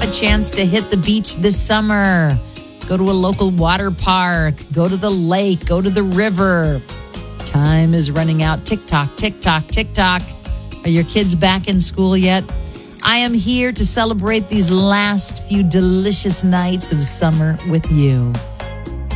have a chance to hit the beach this summer. Go to a local water park. Go to the lake. Go to the river. Time is running out. Tick tock, tick tock, tick tock. Are your kids back in school yet? I am here to celebrate these last few delicious nights of summer with you.